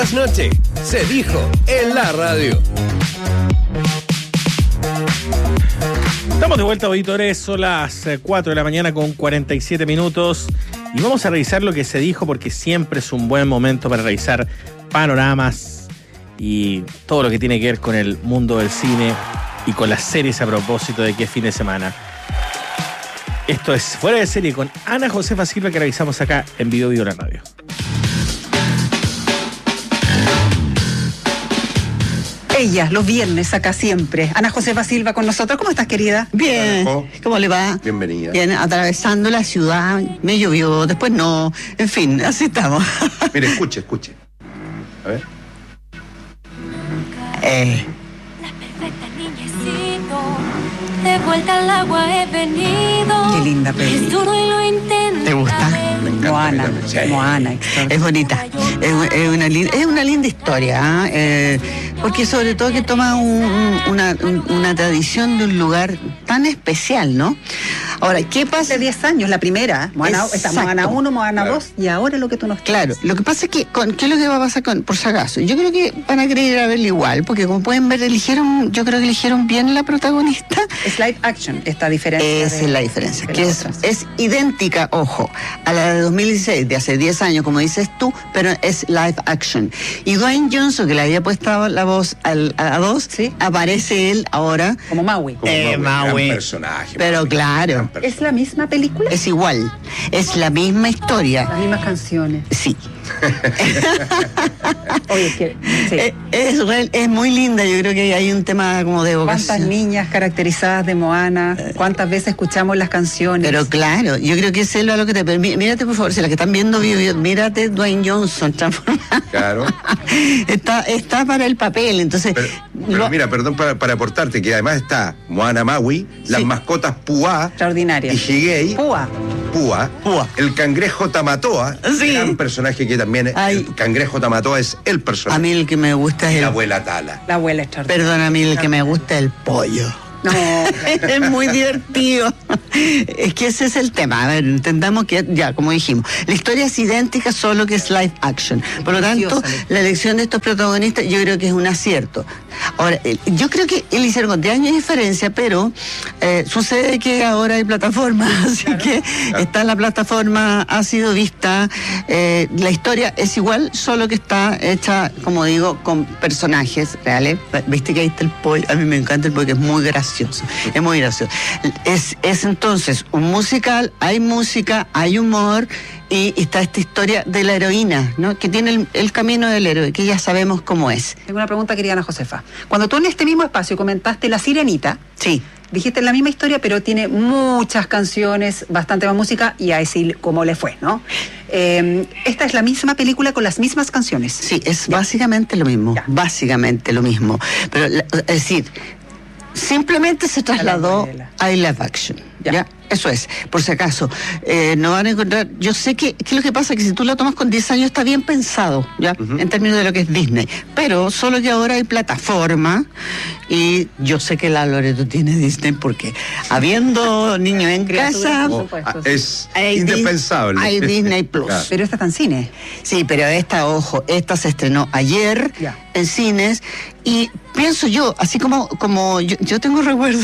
Noche, se dijo en la radio. Estamos de vuelta, auditores, son las 4 de la mañana con 47 minutos y vamos a revisar lo que se dijo porque siempre es un buen momento para revisar panoramas y todo lo que tiene que ver con el mundo del cine y con las series a propósito de qué fin de semana. Esto es Fuera de Serie con Ana Josefa Silva que revisamos acá en Vivo Vivo la Radio. Ella, los viernes, acá siempre. Ana Josefa Silva con nosotros. ¿Cómo estás, querida? Bien. ¿Cómo le va? Bienvenida. Bien, atravesando la ciudad. Me llovió, después no. En fin, así estamos. Mire, escuche. A ver. Las perfectas niñecitos, de vuelta al agua he venido. Qué linda peli. Es duro y lo intento. ¿Te gusta? Me encanta. Moana, Sí. Moana. Es bonita. Es una linda historia, ¿eh? Porque sobre todo que toma una tradición de un lugar tan especial, ¿no? Ahora, ¿qué pasa? Hace 10 años, la primera. Moana, está Exacto. Moana 1, Moana Claro. 2 y ahora lo que tú nos Claro, lo que pasa es que, ¿qué es lo que va a pasar por si acaso? Yo creo que van a querer ir a verlo igual, porque como pueden ver, yo creo que eligieron bien la protagonista. Es live action, esta diferencia. Esa es la diferencia, de que las otras. es idéntica, ojo, a la de 2016, de hace 10 años, como dices tú, pero es live action. Y Dwayne Johnson, que le había puesto la voz a 2, Sí. aparece él ahora. Como Maui. Como Maui. gran personaje. Pero Maui, claro. gran personaje. ¿Es la misma película? Es igual, es la misma historia. Las mismas canciones. Sí. Oye, es que. Sí. Es muy linda, yo creo que hay un tema como de ¿Cuántas vocación. niñas caracterizadas de Moana? ¿Cuántas veces escuchamos las canciones? Pero claro, yo creo que eso es lo que te permite. Mírate, por favor, si las que están viendo, mírate Dwayne Johnson transformado. Claro. Está para el papel, entonces. Pero mira, perdón para aportarte, que además está Moana Maui, las mascotas Puá Extraordinaria. y Higei. Púa. Púa, el cangrejo Tamatoa, Sí. gran personaje que también Ay. el cangrejo Tamatoa es el A personaje. mí el que me gusta es Y el. la abuela Tala. La abuela extraordinaria. Perdón, a mí el que me gusta es el pollo. No. Es muy divertido. Es que ese es el tema. A ver, entendamos que, ya, como dijimos, la historia es idéntica, solo que es live action. Por lo tanto, Preciosa. la elección de estos protagonistas yo creo que es un acierto. Ahora, yo creo que él hicieron con 10 años de diferencia, pero sucede que ahora hay plataformas, así que está en la plataforma, ha sido vista. La historia es igual, solo que está hecha, como digo, con personajes reales. Viste que ahí está el pollo. A mí me encanta el pollo, que es muy gracioso. Es muy gracioso. Es entonces un musical, hay música, hay humor y está esta historia de la heroína, ¿no? Que tiene el camino del héroe, que ya sabemos cómo es. Tengo una pregunta, querida Ana Josefa. Cuando tú en este mismo espacio comentaste La Sirenita, Sí. dijiste la misma historia, pero tiene muchas canciones, bastante más música, y a decir cómo le fue, ¿no? Esta es la misma película con las mismas canciones. Sí, es básicamente lo mismo, Ya. básicamente lo mismo. Pero, es decir, simplemente se trasladó a live action. Ya. ¿Ya? Eso es, por si acaso. No van a encontrar. Yo sé que lo que pasa es que si tú lo tomas con 10 años está bien pensado, ¿ya? En términos de lo que es Disney. Pero solo que ahora hay plataforma y yo sé que la Loreto tiene Disney porque habiendo niños en casa. Por supuesto, sí. Es hay indispensable. Hay Disney Plus. Claro. Pero esta está en cine. Sí, pero esta se estrenó ayer Ya. en cines y pienso yo, así como yo tengo recuerdos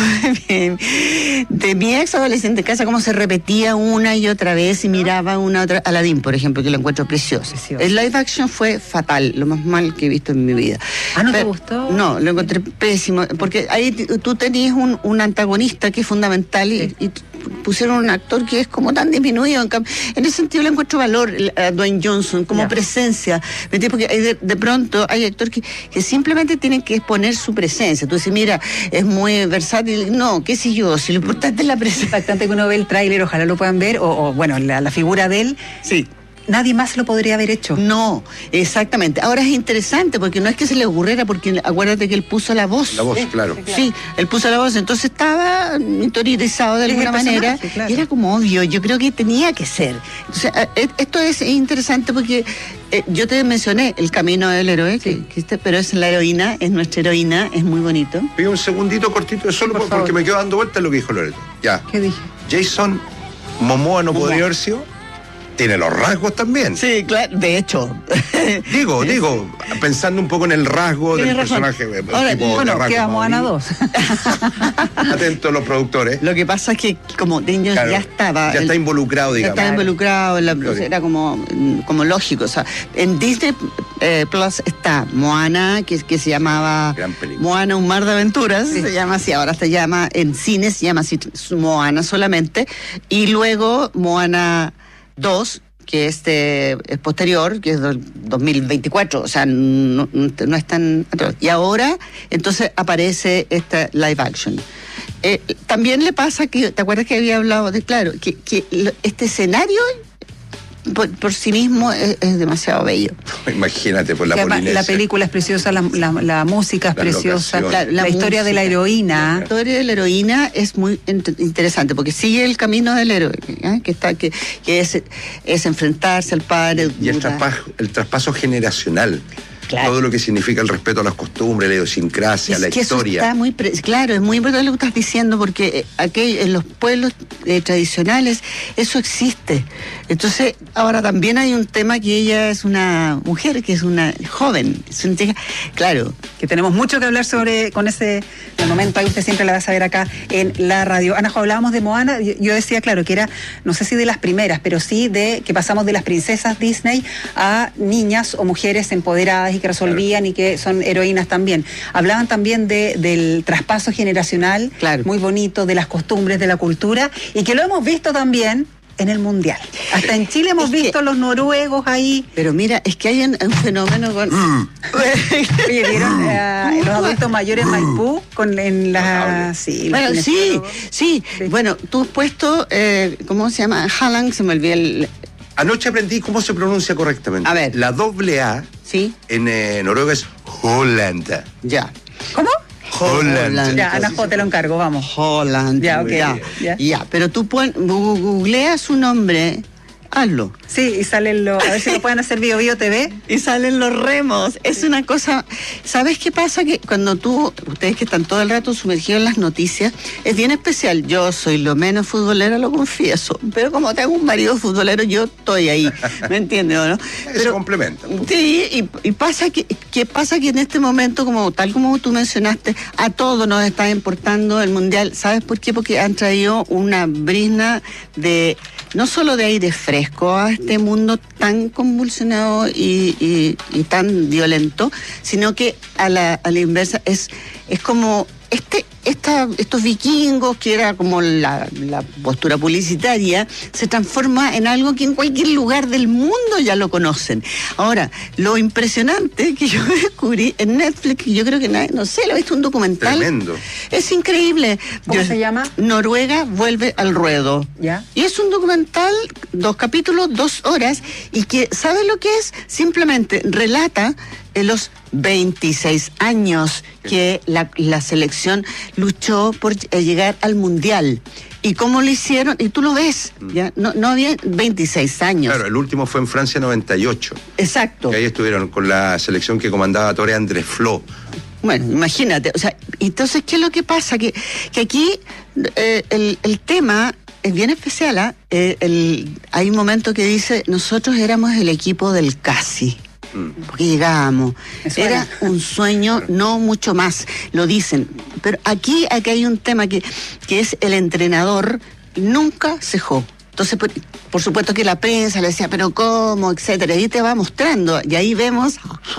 de mi ex adolescente en casa, como se repetía una y otra vez y miraba una otra. Aladdin, por ejemplo, que lo encuentro precioso. Precioso. El live action fue fatal, lo más mal que he visto en mi vida. Ah, ¿no te gustó? No, lo encontré pésimo, porque ahí tú tenías un antagonista que es fundamental y pusieron un actor que es como tan disminuido. En ese sentido le encuentro valor a Dwayne Johnson como Ya. presencia. ¿Me entiendes? Porque hay de pronto hay actores que simplemente tienen que exponer su presencia. Tú dices, mira, es muy versátil. No, qué sé yo, si lo importante es la presencia. Impactante que uno ve el tráiler, ojalá lo puedan ver, o bueno, la figura de él. Sí. Nadie más lo podría haber hecho. No, exactamente. Ahora es interesante porque no es que se le ocurriera, porque acuérdate que él puso la voz. La voz, claro. Sí, él puso la voz, entonces estaba interiorizado de Es el alguna manera personaje, claro. y era como obvio, yo creo que tenía que ser. Entonces, esto es interesante porque yo te mencioné el camino del héroe, pero es la heroína, es nuestra heroína, es muy bonito. Pido un segundito cortito, solo por porque favor. me quedo dando vueltas lo que dijo Loreto. Ya. ¿Qué dije? Jason Momoa no podría haber sido. tiene los rasgos también. Sí, claro, de hecho. Digo, pensando un poco en el rasgo del personaje. Ahora, bueno, queda Moana 2. Atentos los productores. Lo que pasa es que como niños Claro, ya estaba. ya está involucrado, digamos. Ya estaba involucrado, Claro. era como lógico. O sea, en Disney Plus está Moana, que se llamaba Gran película. Moana, un mar de aventuras, se llama así, ahora se llama, en cine se llama así, Moana solamente, y luego Moana 2, que es posterior, que es del 2024, o sea, no es tan atroz. Y ahora, entonces, aparece esta live action. También le pasa que, ¿te acuerdas que había hablado de, claro, que este escenario por sí mismo es demasiado bello? Imagínate, por la Que además, Polinesia. la película es preciosa, la música es La preciosa, locación. la historia de la heroína. La historia de la heroína es muy interesante porque sigue el camino del héroe, que es enfrentarse al padre. Y el traspaso generacional. Claro. Todo lo que significa el respeto a las costumbres, la idiosincrasia, Es la que historia. Eso está claro, es muy importante lo que estás diciendo, porque aquí en los pueblos tradicionales eso existe. Entonces, ahora también hay un tema que ella es una mujer, que es una joven, es una chica, claro. Que tenemos mucho que hablar con ese momento, ahí usted siempre la va a saber acá en la radio. Ana, hablábamos de Moana, yo decía, claro, que era, no sé si de las primeras, pero sí de que pasamos de las princesas Disney a niñas o mujeres empoderadas y que resolvían y que son heroínas también. Hablaban también del traspaso generacional, claro, muy bonito, de las costumbres, de la cultura, y que lo hemos visto también en el Mundial. Hasta en Chile hemos visto los noruegos ahí. Pero mira, es que hay un fenómeno con... Oye, ¿vieron los adultos mayores en Maipú? En la... Sí, bueno, sí. Bueno, tú has puesto, ¿cómo se llama? Haaland, se me olvidó el... Anoche aprendí cómo se pronuncia correctamente. A ver. La doble A Sí. en noruego es Holland. Ya. ¿Cómo? Holland. Ya, Ana Jo, te lo encargo, vamos. Holland. Ya, ok. Ya, pero tú googleas su nombre, hazlo. Sí, y salen a ver si lo pueden hacer Bio TV. Y salen los remos. Es una cosa... ¿Sabes qué pasa? Que cuando ustedes que están todo el rato sumergidos en las noticias, es bien especial. Yo soy lo menos futbolera, lo confieso. Pero como tengo un marido futbolero, yo estoy ahí. ¿Me entiendes o no? Eso complementa. Sí, y pasa que en este momento, tal como tú mencionaste, a todos nos está importando el Mundial. ¿Sabes por qué? Porque han traído una brizna no solo de aire fresco a este mundo tan convulsionado y tan violento, sino que a la inversa es como estos vikingos, que era como la postura publicitaria, se transforma en algo que en cualquier lugar del mundo ya lo conocen. Ahora, lo impresionante que yo descubrí en Netflix, yo creo que nadie, no sé, lo he visto un documental. Tremendo. Es increíble. ¿Cómo se llama? Noruega vuelve al ruedo. ¿Ya? Y es un documental, 2 capítulos, 2 horas, y que, ¿sabe lo que es? Simplemente relata los 26 años que la selección luchó por llegar al Mundial. ¿Y cómo lo hicieron? Y tú lo ves, ¿ya? No había 26 años. Claro, el último fue en Francia 98. Exacto. Que ahí estuvieron con la selección que comandaba Tore André Flo. Bueno, imagínate, o sea, entonces, ¿qué es lo que pasa? Que aquí el tema es bien especial, hay un momento que dice, nosotros éramos el equipo del casi. Porque llegábamos. Era un sueño, no mucho más, lo dicen. Pero aquí hay un tema que es el entrenador nunca cejó. Entonces, por supuesto que la prensa le decía, pero ¿cómo? Etcétera. Y ahí te va mostrando. Y ahí vemos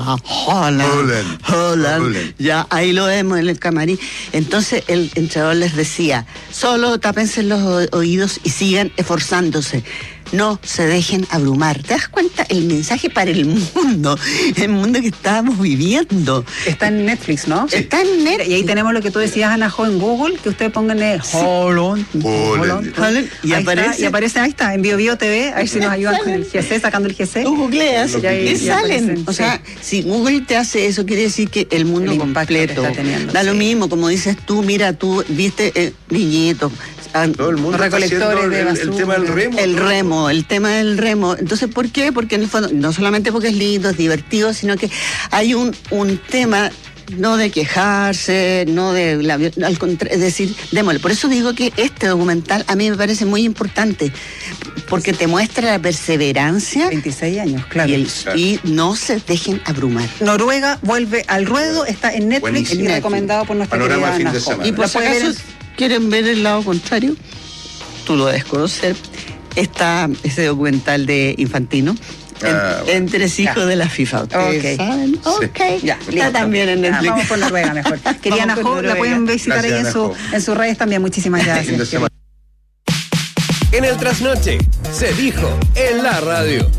Holland. Ya, ahí lo vemos en el camarín. Entonces, el entrenador les decía, solo tápense los oídos y sigan esforzándose. No se dejen abrumar. ¿Te das cuenta? El mensaje para el mundo que estábamos viviendo. Está en Netflix, ¿no? Sí. Está en Netflix. Y ahí tenemos lo que tú decías, Ana Jo, en Google, que ustedes pongan Holland. Y aparece, ahí está, en Bio TV, a ver si nos ayudan con el GC, sacando el GC. Tú googleas y salen. Aparecen, o sea, si Google te hace eso, quiere decir que el mundo el impacto completo que está teniendo, da lo mismo, como dices tú, mira, tú viste niñitos. Todo el mundo recolectores está de haciendo basura. el tema del remo. El tema del remo. Entonces, ¿por qué? Porque en el fondo, no solamente porque es lindo, es divertido, sino que hay un tema no de quejarse, no de al contrario, es decir, démosle. Por eso digo que este documental a mí me parece muy importante. porque te muestra la perseverancia 26 años, claro. y no se dejen abrumar. Noruega vuelve al ruedo, está en Netflix Buenísimo. y recomendado por nuestra Panorama querida fin de Ana semana. Jo. Y por La si puede ver acaso quieren ver el lado contrario, tú lo debes conocer, está ese documental de Infantino, entre hijos de la FIFA. ¿Ustedes saben? Ok, Ya, está listo. también en Netflix. Vamos por Noruega mejor. Querida Ana Vamos Jo, por la pueden Noruega. visitar ahí Gracias, Ana Jo. en sus redes también. Muchísimas Fin de gracias. semana. En el trasnoche, se dijo en la radio.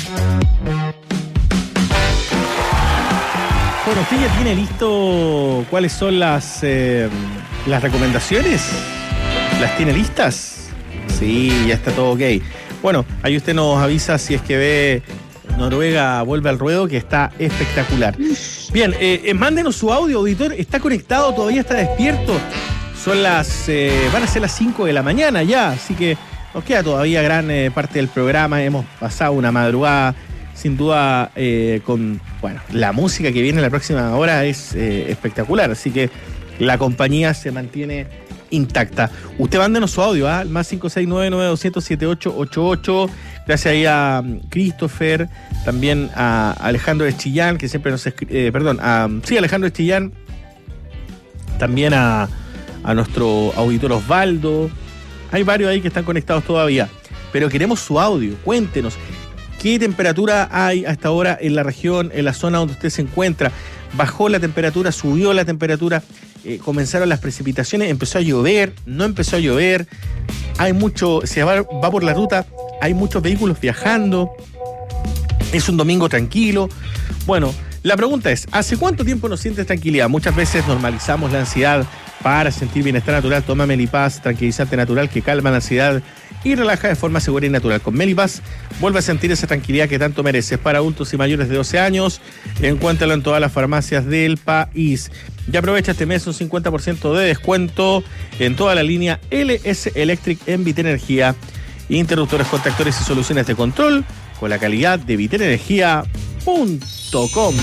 Bueno, ¿usted ya tiene listo cuáles son las recomendaciones? ¿Las tiene listas? Sí, ya está todo ok. Bueno, ahí usted nos avisa si es que ve Noruega vuelve al ruedo, que está espectacular. Bien, mándenos su audio, auditor. ¿Está conectado? ¿Todavía está despierto? Son van a ser las 5 de la mañana ya, así que nos queda todavía gran parte del programa. Hemos pasado una madrugada, sin duda, la música que viene en la próxima hora es espectacular, así que la compañía se mantiene intacta. Usted mándenos su audio, al más 569-9200-7888. Gracias ahí a Christopher, también a Alejandro Eschillán, que siempre nos escribe, Alejandro Eschillán, también a nuestro auditor Osvaldo. Hay varios ahí que están conectados todavía, pero queremos su audio. Cuéntenos qué temperatura hay hasta ahora en la región, en la zona donde usted se encuentra. ¿Bajó la temperatura? ¿Subió la temperatura? ¿Comenzaron las precipitaciones? ¿Empezó a llover? ¿No empezó a llover? Hay mucho, se va por la ruta, hay muchos vehículos viajando. Es un domingo tranquilo. Bueno, la pregunta es, ¿hace cuánto tiempo no sientes tranquilidad? Muchas veces normalizamos la ansiedad para sentir bienestar natural. Toma Melipaz, tranquilizante natural que calma la ansiedad y relaja de forma segura y natural. Con Melipaz, vuelve a sentir esa tranquilidad que tanto mereces. Para adultos y mayores de 12 años, encuéntralo en todas las farmacias del país. Ya aprovecha este mes un 50% de descuento en toda la línea LS Electric en Vitenergia. Interruptores, contactores y soluciones de control con la calidad de vitenergia.com.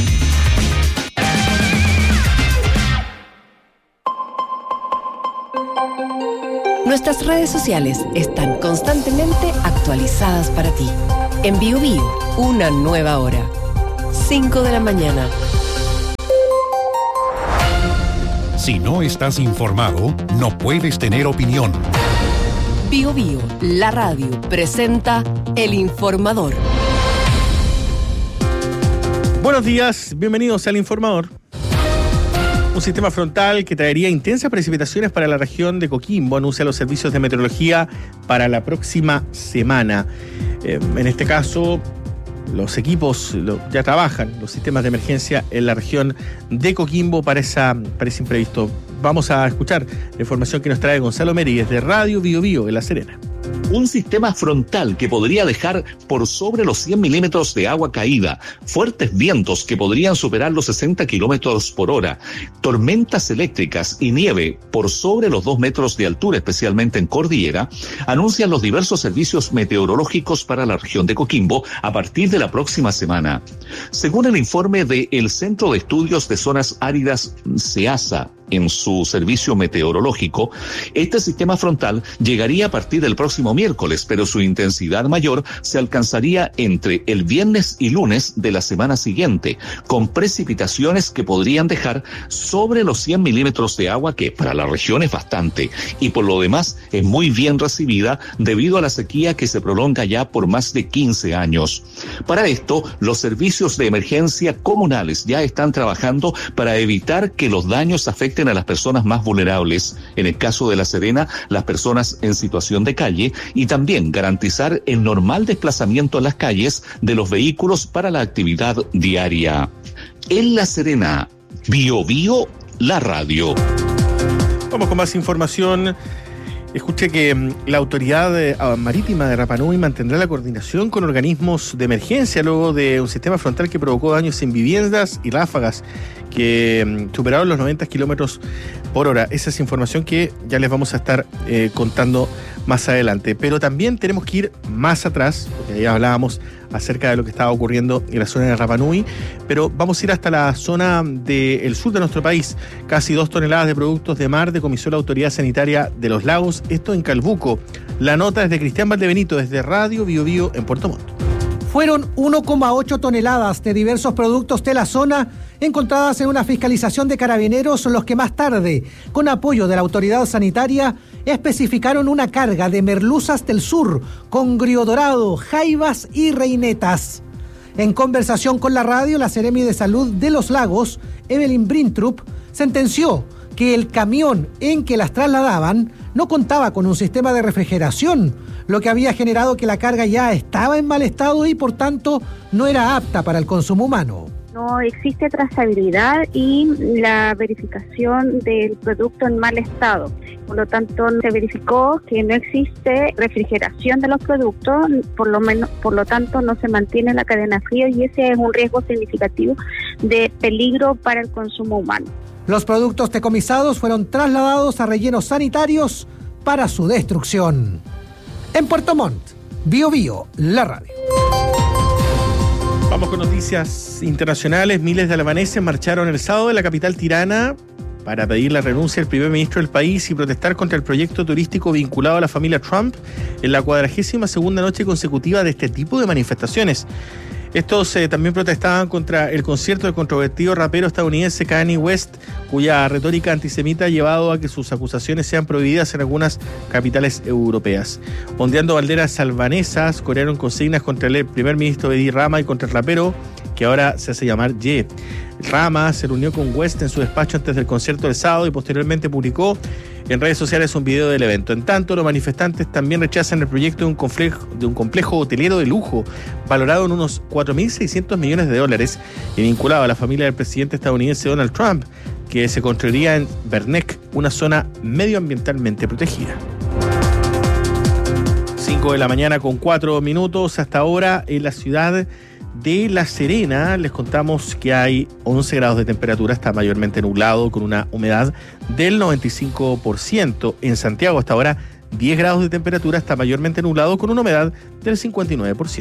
Nuestras redes sociales están constantemente actualizadas para ti. En Biobío, una nueva hora. 5 de la mañana. Si no estás informado, no puedes tener opinión. Biobío, la radio, presenta El Informador. Buenos días, bienvenidos al Informador. Un sistema frontal que traería intensas precipitaciones para la región de Coquimbo anuncia los servicios de meteorología para la próxima semana. En este caso, los equipos ya trabajan, los sistemas de emergencia en la región de Coquimbo para ese imprevisto. Vamos a escuchar la información que nos trae Gonzalo Meríguez de Radio Biobío en La Serena. Un sistema frontal que podría dejar por sobre los 100 milímetros de agua caída, fuertes vientos que podrían superar los 60 kilómetros por hora, tormentas eléctricas y nieve por sobre los 2 metros de altura, especialmente en cordillera, anuncian los diversos servicios meteorológicos para la región de Coquimbo a partir de la próxima semana. Según el informe del Centro de Estudios de Zonas Áridas, CEASA, en su servicio meteorológico, este sistema frontal llegaría a partir del próximo miércoles, pero su intensidad mayor se alcanzaría entre el viernes y lunes de la semana siguiente, con precipitaciones que podrían dejar sobre los 100 milímetros de agua, que para la región es bastante, y por lo demás es muy bien recibida debido a la sequía que se prolonga ya por más de 15 años. Para esto, los servicios de emergencia comunales ya están trabajando para evitar que los daños afecten a las personas más vulnerables, en el caso de La Serena, las personas en situación de calle, y también garantizar el normal desplazamiento en las calles de los vehículos para la actividad diaria. En La Serena, Biobío, la radio. Vamos con más información. Escuché que la autoridad marítima de Rapa Nui mantendrá la coordinación con organismos de emergencia luego de un sistema frontal que provocó daños en viviendas y ráfagas que superaron los 90 kilómetros por hora. Esa es información que ya les vamos a estar contando más adelante. Pero también tenemos que ir más atrás, porque ahí hablábamos acerca de lo que estaba ocurriendo en la zona de Rapa Nui, pero vamos a ir hasta la zona del sur de nuestro país. Casi 2 toneladas de productos de mar decomisó la Autoridad Sanitaria de los Lagos, esto en Calbuco. La nota es de Cristian Valdebenito, desde Radio Bio Bio en Puerto Montt. Fueron 1,8 toneladas de diversos productos de la zona encontradas en una fiscalización de carabineros, los que más tarde, con apoyo de la autoridad sanitaria, especificaron una carga de merluzas del sur, congrio dorado, jaivas y reinetas. En conversación con la radio, la Seremi de Salud de los Lagos, Evelyn Brintrup, sentenció que el camión en que las trasladaban no contaba con un sistema de refrigeración, lo que había generado que la carga ya estaba en mal estado y por tanto no era apta para el consumo humano. No existe trazabilidad y la verificación del producto en mal estado. Por lo tanto, se verificó que no existe refrigeración de los productos, por lo tanto no se mantiene la cadena fría y ese es un riesgo significativo de peligro para el consumo humano. Los productos decomisados fueron trasladados a rellenos sanitarios para su destrucción. En Puerto Montt, Bio Bio, la radio. Vamos con noticias internacionales. Miles de albaneses marcharon el sábado en la capital tirana para pedir la renuncia del primer ministro del país y protestar contra el proyecto turístico vinculado a la familia Trump en la 42ª noche consecutiva de este tipo de manifestaciones. Estos también protestaban contra el concierto del controvertido rapero estadounidense Kanye West, cuya retórica antisemita ha llevado a que sus acusaciones sean prohibidas en algunas capitales europeas. Ondeando banderas albanesas, corearon consignas contra el primer ministro Edi Rama y contra el rapero, que ahora se hace llamar Ye. Rama se reunió con West en su despacho antes del concierto del sábado y posteriormente publicó en redes sociales un video del evento. En tanto, los manifestantes también rechazan el proyecto de un complejo hotelero de lujo valorado en unos $4.600 millones y vinculado a la familia del presidente estadounidense Donald Trump, que se construiría en Berneck, una zona medioambientalmente protegida. 5 de la mañana con 4 minutos. Hasta ahora en la ciudad de La Serena les contamos que hay 11 grados de temperatura, está mayormente nublado con una humedad del 95%. En Santiago hasta ahora 10 grados de temperatura, está mayormente nublado con una humedad del 59%.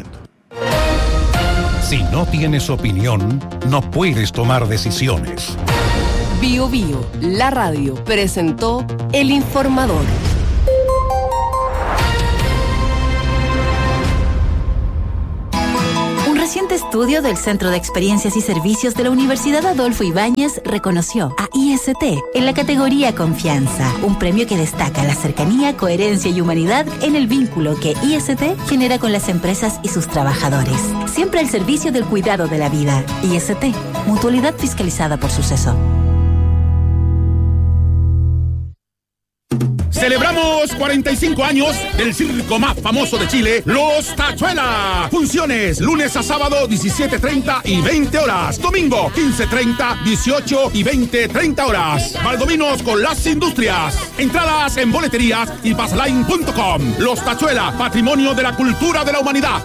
Si no tienes opinión, no puedes tomar decisiones. Bio Bio, la radio, presentó El Informador. Un reciente estudio del Centro de Experiencias y Servicios de la Universidad Adolfo Ibáñez reconoció a IST en la categoría Confianza, un premio que destaca la cercanía, coherencia y humanidad en el vínculo que IST genera con las empresas y sus trabajadores. Siempre al servicio del cuidado de la vida. IST, mutualidad fiscalizada por Suceso. Celebramos 45 años del circo más famoso de Chile, Los Tachuela. Funciones lunes a sábado 17:30 y 20 horas. Domingo 15:30, 18 y 20:30 horas. Valdominos con las industrias. Entradas en boleterías y passline.com. Los Tachuela, patrimonio de la cultura de la humanidad.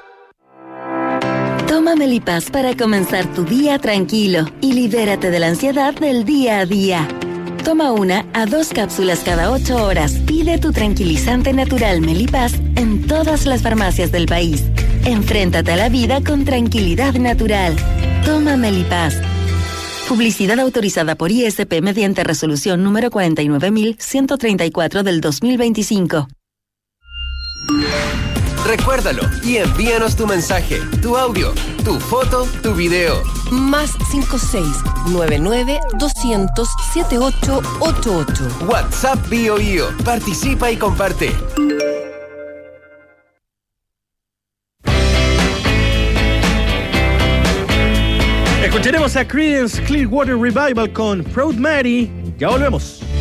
Toma Melipaz para comenzar tu día tranquilo y libérate de la ansiedad del día a día. Toma 1 a 2 cápsulas cada 8 horas. Pide tu tranquilizante natural Melipaz en todas las farmacias del país. Enfréntate a la vida con tranquilidad natural. Toma Melipaz. Publicidad autorizada por ISP mediante resolución número 49.134 del 2025. Recuérdalo y envíanos tu mensaje, tu audio, tu foto, tu video. Más 56-99-200-7888. WhatsApp Bio Bio. Participa y comparte. Escucharemos a Creedence Clearwater Revival con Proud Mary. Ya volvemos.